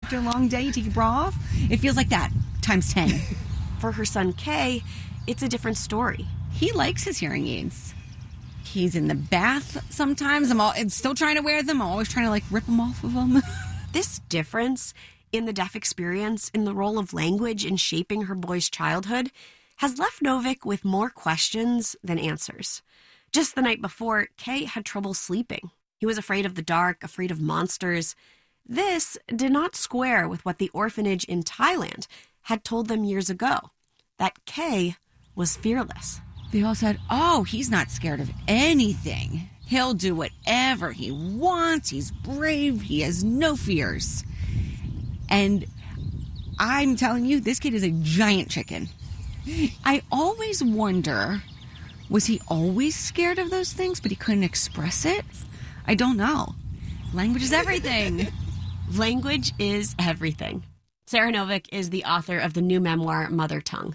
After a long day, you take your bra off. It feels like that, times 10. For her son, Kay, it's a different story. He likes his hearing aids. He's in the bath sometimes. I'm still trying to wear them. I'm always trying to, rip them off of him. This difference in the deaf experience, in the role of language in shaping her boy's childhood, has left Novick with more questions than answers. Just the night before, Kay had trouble sleeping. He was afraid of the dark, afraid of monsters. This did not square with what the orphanage in Thailand had told them years ago, that Kay was fearless. They all said, oh, he's not scared of anything. He'll do whatever he wants. He's brave. He has no fears. And I'm telling you, this kid is a giant chicken. I always wonder, was he always scared of those things, but he couldn't express it? I don't know. Language is everything. Language is everything. Sarah Novick is the author of the new memoir, Mother Tongue.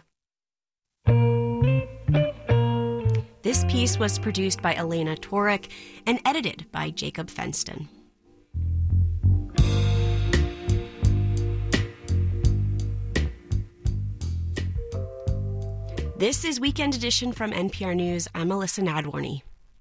This piece was produced by Elena Torek and edited by Jacob Fenston. This is Weekend Edition from NPR News. I'm Melissa Nadworny.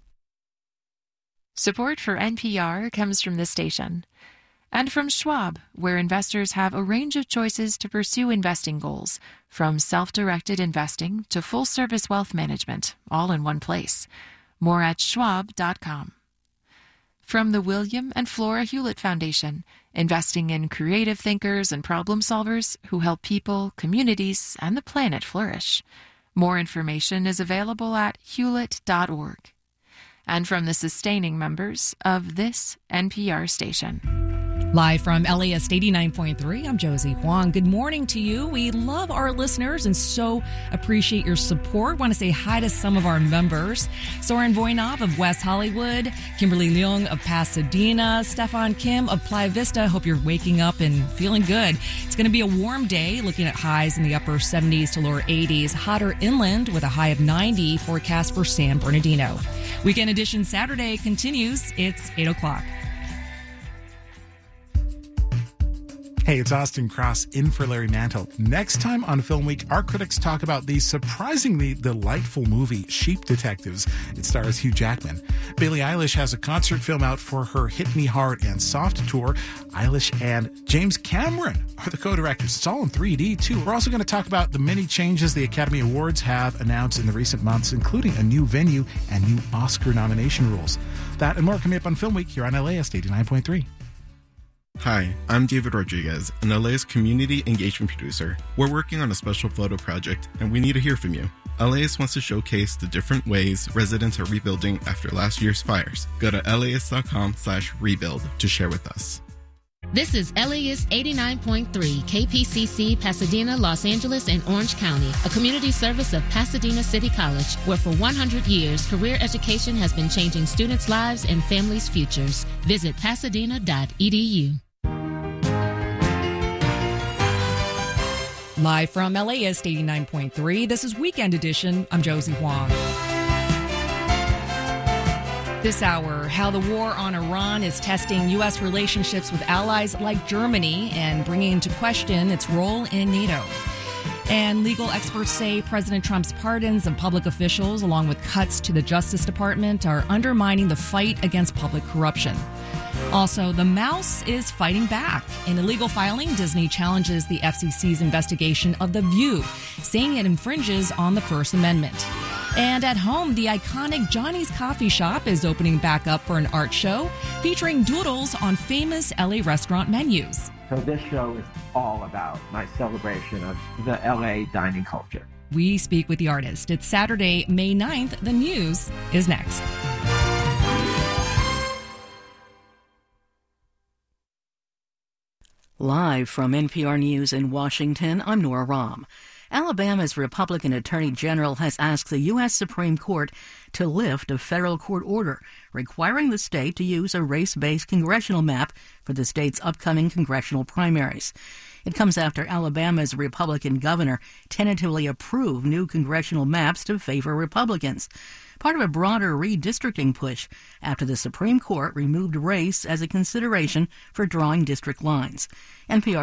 Support for NPR comes from this station and from Schwab, where investors have a range of choices to pursue investing goals, from self-directed investing to full-service wealth management, all in one place. More at schwab.com. From the William and Flora Hewlett Foundation, investing in creative thinkers and problem solvers who help people, communities, and the planet flourish. More information is available at hewlett.org. And from the sustaining members of this NPR station. Live from LAist 89.3, I'm Josie Huang. Good morning to you. We love our listeners and so appreciate your support. Want to say hi to some of our members. Soren Voinov of West Hollywood, Kimberly Leung of Pasadena, Stefan Kim of Playa Vista. Hope you're waking up and feeling good. It's going to be a warm day, looking at highs in the upper 70s to lower 80s. Hotter inland with a high of 90 forecast for San Bernardino. Weekend Edition Saturday continues. It's 8 o'clock. Hey, it's Austin Cross in for Larry Mantle. Next time on Film Week, our critics talk about the surprisingly delightful movie Sheep Detectives. It stars Hugh Jackman. Billie Eilish has a concert film out for her Hit Me Hard and Soft tour. Eilish and James Cameron are the co-directors. It's all in 3D, too. We're also going to talk about the many changes the Academy Awards have announced in the recent months, including a new venue and new Oscar nomination rules. That and more coming up on Film Week here on LAist 89.3. Hi, I'm David Rodriguez, an LAist community engagement producer. We're working on a special photo project, and we need to hear from you. LAist wants to showcase the different ways residents are rebuilding after last year's fires. Go to laist.com/rebuild to share with us. This is LAist 89.3 KPCC, Pasadena, Los Angeles, and Orange County, a community service of Pasadena City College, where for 100 years, career education has been changing students' lives and families' futures. Visit pasadena.edu. Live from LAist 89.3, this is Weekend Edition. I'm Josie Huang. This hour, how the war on Iran is testing U.S. relationships with allies like Germany and bringing into question its role in NATO. And legal experts say President Trump's pardons of public officials, along with cuts to the Justice Department, are undermining the fight against public corruption. Also, the mouse is fighting back. In a legal filing, Disney challenges the FCC's investigation of The View, saying it infringes on the First Amendment. And at home, the iconic Johnny's Coffee Shop is opening back up for an art show featuring doodles on famous LA restaurant menus. So this show is all about my celebration of the LA dining culture. We speak with the artist. It's Saturday, May 9th. The news is next. Live from NPR News in Washington, I'm Nora Rahm. Alabama's Republican Attorney General has asked the U.S. Supreme Court to lift a federal court order requiring the state to use a race-based congressional map for the state's upcoming congressional primaries. It comes after Alabama's Republican governor tentatively approved new congressional maps to favor Republicans, part of a broader redistricting push after the Supreme Court removed race as a consideration for drawing district lines. NPR